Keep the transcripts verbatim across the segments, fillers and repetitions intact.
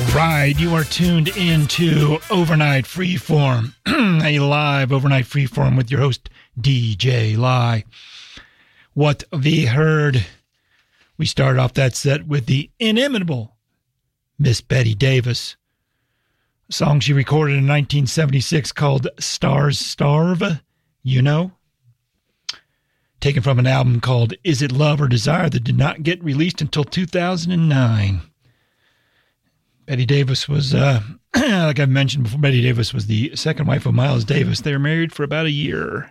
Right, you are tuned into Overnight Freeform, a live Overnight Freeform with your host, D J Lai. What we heard, we started off that set with the inimitable Miss Betty Davis, a song she recorded in nineteen seventy-six called Stars Starve, you know, taken from an album called Is It Love or Desire that did not get released until two thousand nine. Betty Davis was, uh, like I mentioned before, Betty Davis was the second wife of Miles Davis. They were married for about a year.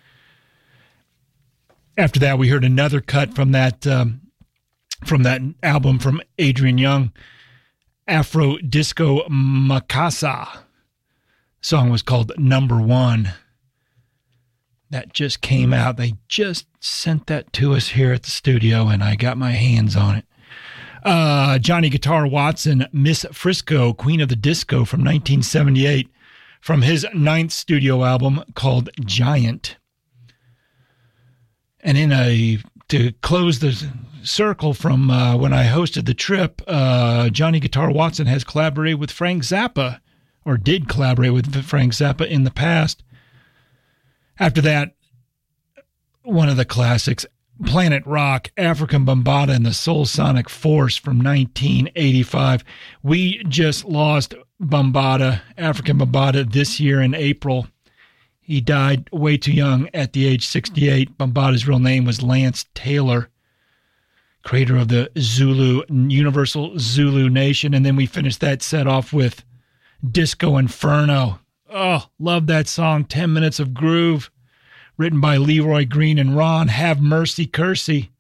After that, we heard another cut from that um, from that album from Adrian Young, Afro Disco Macasa. The song was called Number One. That just came out. They just sent that to us here at the studio, and I got my hands on it. Uh, Johnny Guitar Watson, Miss Frisco, Queen of the Disco from nineteen seventy-eight, from his ninth studio album called Giant. And in a, to close the circle from uh, when I hosted the trip, uh, Johnny Guitar Watson has collaborated with Frank Zappa, or did collaborate with Frank Zappa in the past. After that, one of the classics, Planet Rock, African Bambaataa and the Soul Sonic Force from nineteen eighty-five. We just lost Bambaataa, African Bambaataa, this year in April. He died way too young at the age sixty-eight. Bambaata's real name was Lance Taylor, creator of the Zulu, Universal Zulu Nation. And then we finished that set off with Disco Inferno. Oh, love that song, ten minutes of groove. Written by Leroy Green and Ron Have Mercy Kersey.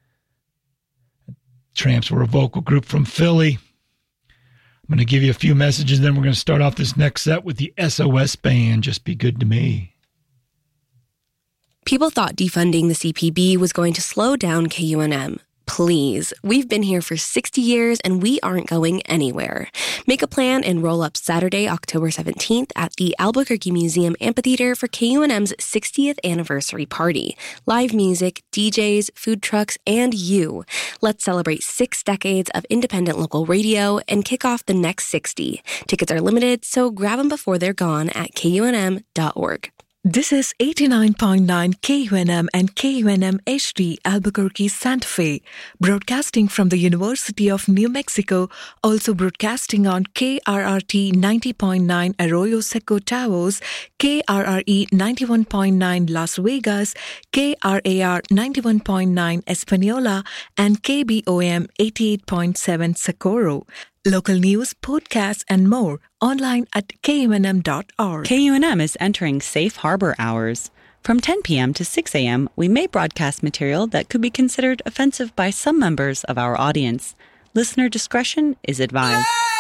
Tramps were a vocal group from Philly. I'm going to give you a few messages, then we're going to start off this next set with the S O S Band, Just Be Good to Me. People thought defunding the C P B was going to slow down K U N M. Please, we've been here for sixty years and we aren't going anywhere. Make a plan and roll up Saturday, October seventeenth at the Albuquerque Museum Amphitheater for K U N M's sixtieth anniversary party. Live music, D Js, food trucks, and you. Let's celebrate six decades of independent local radio and kick off the next sixty. Tickets are limited, so grab them before they're gone at K U N M dot org. This is eighty-nine point nine K U N M and K U N M H D Albuquerque, Santa Fe, broadcasting from the University of New Mexico, also broadcasting on K R R T ninety point nine Arroyo Seco Taos, K R R E ninety-one point nine Las Vegas, K R A R ninety-one point nine Espanola, and K B O M eighty-eight point seven Socorro. Local news, podcasts, and more online at K U N M dot org. K U N M is entering safe harbor hours. From ten p.m. to six a.m., we may broadcast material that could be considered offensive by some members of our audience. Listener discretion is advised.